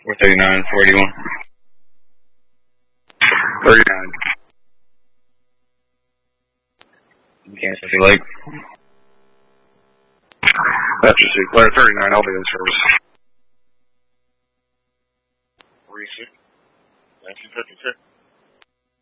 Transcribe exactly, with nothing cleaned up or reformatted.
four thirty-nine, four eighty-one. thirty-nine. Kansas City Lake. That's just Letter thirty-nine, I'll be in service. forty-six, nineteen fifty-six.